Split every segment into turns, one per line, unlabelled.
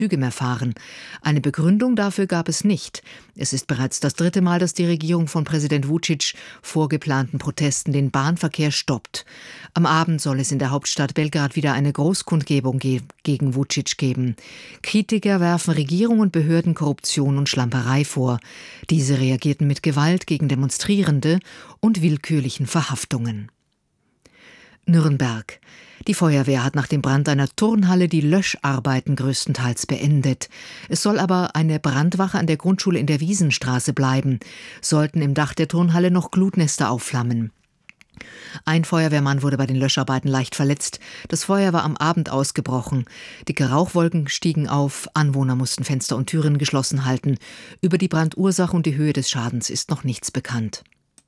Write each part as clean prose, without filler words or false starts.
Züge mehr fahren. Eine Begründung dafür gab es nicht. Es ist bereits das 3. Mal, dass die Regierung von Präsident Vučić vor geplanten Protesten den Bahnverkehr stoppt. Am Abend soll es in der Hauptstadt Belgrad wieder eine Großkundgebung gegen Vučić geben. Kritiker werfen Regierung und Behörden Korruption und Schlamperei vor. Diese reagierten mit Gewalt gegen Demonstrierende und willkürlichen Verhaftungen. Nürnberg. Die Feuerwehr hat nach dem Brand einer Turnhalle die Löscharbeiten größtenteils beendet. Es soll aber eine Brandwache an der Grundschule in der Wiesenstraße bleiben. Sollten im Dach der Turnhalle noch Glutnester aufflammen. Ein Feuerwehrmann wurde bei den Löscharbeiten leicht verletzt. Das Feuer war am Abend ausgebrochen. Dicke Rauchwolken stiegen auf. Anwohner mussten Fenster und Türen geschlossen halten. Über die Brandursache und die Höhe des Schadens ist noch nichts bekannt.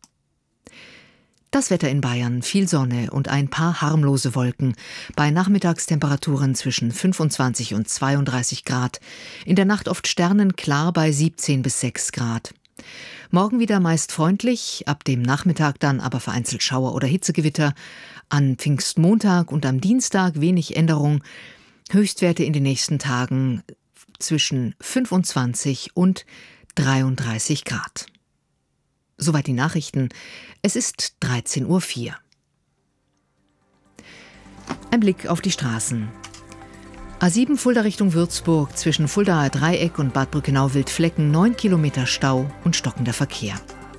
Das Wetter in Bayern, viel Sonne und ein paar harmlose Wolken. Bei Nachmittagstemperaturen zwischen 25 und 32 Grad. In der Nacht oft sternenklar bei 17 bis 6 Grad. Morgen wieder meist freundlich, ab dem Nachmittag dann aber vereinzelt Schauer oder Hitzegewitter. An Pfingstmontag und am Dienstag wenig Änderung. Höchstwerte in den nächsten Tagen zwischen 25 und 33 Grad. Soweit die Nachrichten. Es ist 13:04 Uhr. Ein Blick auf die Straßen. A7 Fulda Richtung Würzburg, zwischen Fuldaer Dreieck und Bad Brückenau-Wildflecken 9 Kilometer Stau und stockender Verkehr.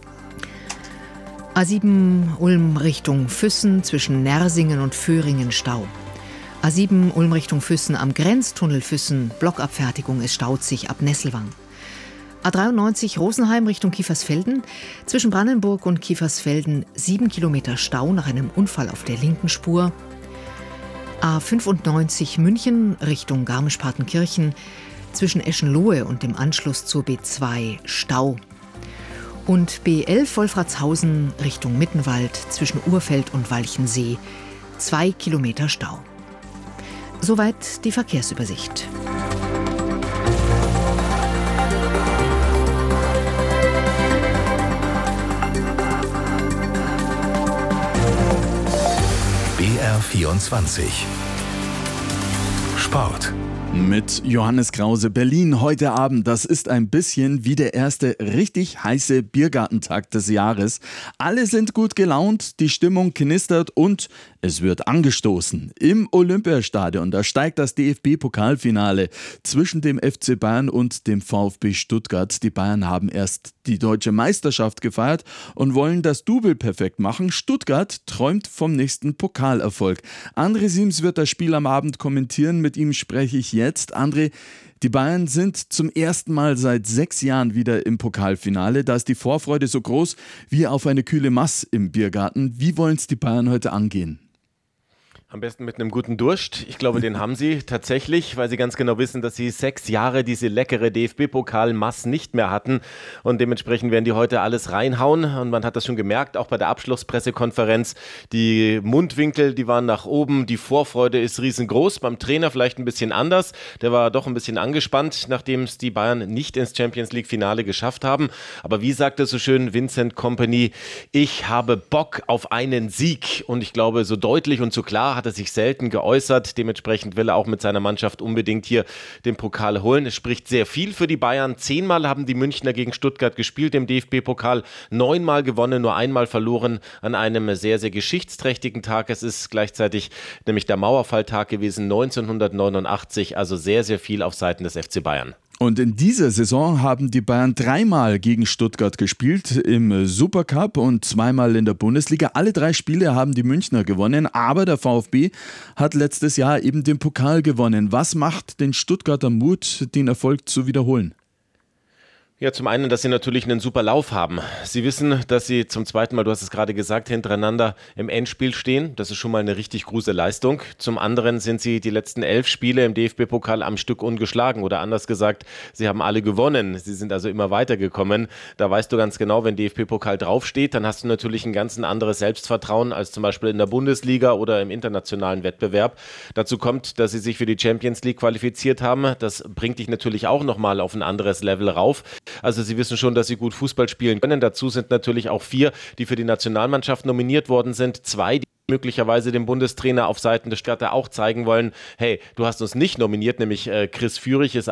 A7 Ulm Richtung Füssen, zwischen Nersingen und Föhringen Stau. A7 Ulm Richtung Füssen am Grenztunnel Füssen, Blockabfertigung, es staut sich ab Nesselwang. A93 Rosenheim Richtung Kiefersfelden, zwischen Brandenburg und Kiefersfelden 7 Kilometer Stau nach einem Unfall auf der linken Spur. A95 München Richtung Garmisch-Partenkirchen, zwischen Eschenlohe und dem Anschluss zur B2 Stau. Und B11 Wolfratshausen Richtung Mittenwald, zwischen Urfeld und Walchensee 2 Kilometer Stau. Soweit die Verkehrsübersicht.
BR24 Sport.
Mit Johannes Krause. Berlin heute Abend, das ist ein bisschen wie der erste richtig heiße Biergartentag des Jahres. Alle sind gut gelaunt, die Stimmung knistert und es wird angestoßen. Im Olympiastadion, da steigt das DFB-Pokalfinale zwischen dem FC Bayern und dem VfB Stuttgart. Die Bayern haben erst die deutsche Meisterschaft gefeiert und wollen das Double perfekt machen. Stuttgart träumt vom nächsten Pokalerfolg. André Siems wird das Spiel am Abend kommentieren. Mit ihm spreche ich jetzt. André, die Bayern sind zum ersten Mal seit 6 Jahren wieder im Pokalfinale. Da ist die Vorfreude so groß wie auf eine kühle Maß im Biergarten. Wie wollen es die Bayern heute angehen?
Am besten mit einem guten Durst. Ich glaube, den haben sie tatsächlich, weil sie ganz genau wissen, dass sie 6 Jahre diese leckere DFB-Pokal-Maß nicht mehr hatten. Und dementsprechend werden die heute alles reinhauen. Und man hat das schon gemerkt, auch bei der Abschlusspressekonferenz. Die Mundwinkel, die waren nach oben. Die Vorfreude ist riesengroß. Beim Trainer vielleicht ein bisschen anders. Der war doch ein bisschen angespannt, nachdem es die Bayern nicht ins Champions-League-Finale geschafft haben. Aber wie sagte so schön Vincent Kompany, ich habe Bock auf einen Sieg. Und ich glaube, so deutlich und so klar hat er sich selten geäußert. Dementsprechend will er auch mit seiner Mannschaft unbedingt hier den Pokal holen. Es spricht sehr viel für die Bayern. 10-mal haben die Münchner gegen Stuttgart gespielt im DFB-Pokal. 9-mal gewonnen, nur 1-mal verloren an einem sehr, sehr geschichtsträchtigen Tag. Es ist gleichzeitig nämlich der Mauerfalltag gewesen, 1989. Also sehr, sehr viel auf Seiten des FC Bayern.
Und in dieser Saison haben die Bayern 3-mal gegen Stuttgart gespielt, im Supercup und 2-mal in der Bundesliga. Alle 3 Spiele haben die Münchner gewonnen, aber der VfB hat letztes Jahr eben den Pokal gewonnen. Was macht den Stuttgarter Mut, den Erfolg zu wiederholen?
Ja, zum einen, dass sie natürlich einen super Lauf haben. Sie wissen, dass sie zum zweiten Mal, du hast es gerade gesagt, hintereinander im Endspiel stehen. Das ist schon mal eine richtig große Leistung. Zum anderen sind sie die letzten 11 Spiele im DFB-Pokal am Stück ungeschlagen. Oder anders gesagt, sie haben alle gewonnen. Sie sind also immer weitergekommen. Da weißt du ganz genau, wenn DFB-Pokal draufsteht, dann hast du natürlich ein ganz anderes Selbstvertrauen als zum Beispiel in der Bundesliga oder im internationalen Wettbewerb. Dazu kommt, dass sie sich für die Champions League qualifiziert haben. Das bringt dich natürlich auch nochmal auf ein anderes Level rauf. Also sie wissen schon, dass sie gut Fußball spielen können. Dazu sind natürlich auch 4, die für die Nationalmannschaft nominiert worden sind. 2, die möglicherweise dem Bundestrainer auf Seiten des Stuttgarter auch zeigen wollen, hey, du hast uns nicht nominiert, nämlich Chris Führig ist